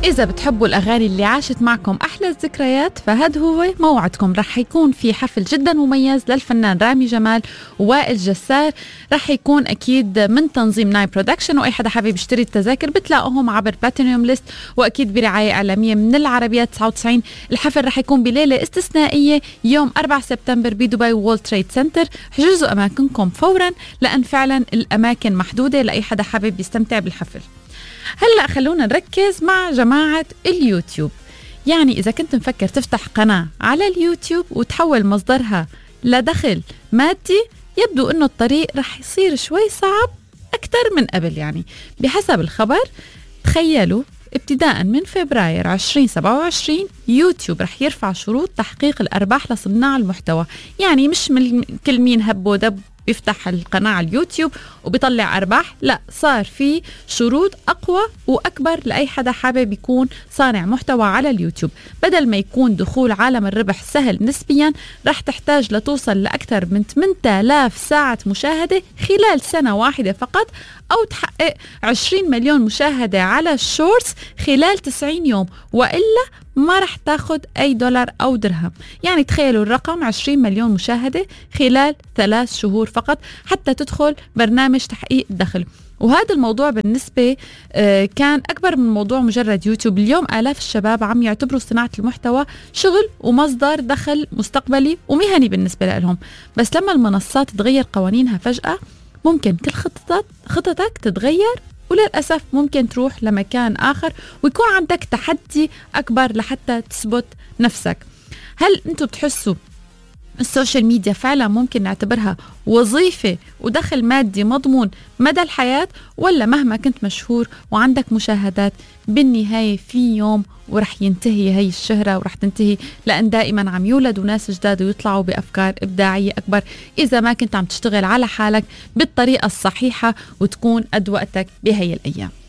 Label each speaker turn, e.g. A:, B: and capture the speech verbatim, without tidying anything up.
A: إذا بتحبوا الأغاني اللي عاشت معكم أحلى الذكريات فهذا هو موعدكم. رح يكون في حفل جدا مميز للفنان رامي جمال ووائل جسار. رح يكون أكيد من تنظيم ناي برودكشن، وأي حدا حابب يشتري التذاكر بتلاقوهم عبر بلاتينيوم ليست، وأكيد برعاية إعلامية من العربية تسعة وتسعين. الحفل رح يكون بليلة استثنائية يوم أربعة سبتمبر بدبي وول تريد سنتر. حجزوا أماكنكم فورا لأن فعلا الأماكن محدودة لأي حدا حابب يستمتع بالحفل. هلأ خلونا نركز مع جماعة اليوتيوب. يعني إذا كنت مفكر تفتح قناة على اليوتيوب وتحول مصدرها لدخل مادي، يبدو أنه الطريق رح يصير شوي صعب أكتر من قبل. يعني بحسب الخبر تخيلوا ابتداء من فبراير عشرين سبعة وعشرين يوتيوب رح يرفع شروط تحقيق الأرباح لصناع المحتوى. يعني مش من كل مين هب ودب بيفتح القناة على اليوتيوب وبيطلع أرباح، لا، صار في شروط أقوى وأكبر لأي حدا حابب يكون صانع محتوى على اليوتيوب. بدل ما يكون دخول عالم الربح سهل نسبيا، رح تحتاج لتوصل لأكثر من ثمانية آلاف ساعة مشاهدة خلال سنة واحدة فقط، أو تحقق عشرين مليون مشاهدة على الشورتس خلال تسعين يوم، وإلا ما رح تاخد أي دولار أو درهم. يعني تخيلوا الرقم، عشرين مليون مشاهدة خلال ثلاث شهور فقط حتى تدخل برنامج تحقيق الدخل. وهذا الموضوع بالنسبة كان أكبر من موضوع مجرد يوتيوب. اليوم آلاف الشباب عم يعتبروا صناعة المحتوى شغل ومصدر دخل مستقبلي ومهني بالنسبة لهم. بس لما المنصات تغير قوانينها فجأة، ممكن كل خطتك خطتك تتغير، وللأسف ممكن تروح لمكان آخر ويكون عندك تحدي أكبر لحتى تثبت نفسك. هل أنتوا بتحسوا السوشيال ميديا فعلا ممكن نعتبرها وظيفة ودخل مادي مضمون مدى الحياة، ولا مهما كنت مشهور وعندك مشاهدات بالنهاية في يوم ورح ينتهي هاي الشهرة ورح تنتهي، لأن دائما عم يولدوا ناس جداد ويطلعوا بأفكار إبداعية أكبر إذا ما كنت عم تشتغل على حالك بالطريقة الصحيحة وتكون قد وقتك بهاي الأيام.